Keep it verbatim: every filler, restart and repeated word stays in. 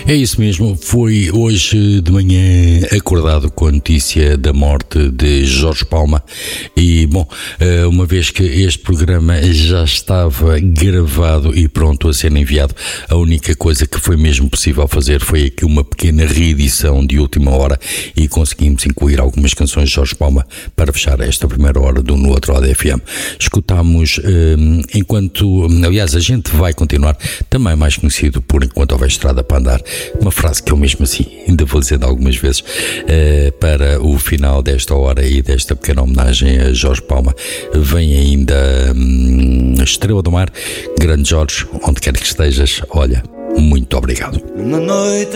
É isso mesmo, foi hoje de manhã acordado com a notícia da morte de Jorge Palma e, bom, uma vez que este programa já estava gravado e pronto a ser enviado, a única coisa que foi mesmo possível fazer foi aqui uma pequena reedição de última hora e conseguimos incluir algumas canções de Jorge Palma para fechar esta primeira hora do No Outro Lado F M. Escutámos, um, enquanto, aliás, a gente vai continuar, também mais conhecido por Enquanto Houver Estrada para Andar, uma frase que eu mesmo assim ainda vou dizendo algumas vezes, uh, para o final desta hora e desta pequena homenagem a Jorge Palma. Vem ainda hum, Estrela do Mar, grande Jorge, onde quer que estejas, olha, muito obrigado. Uma noite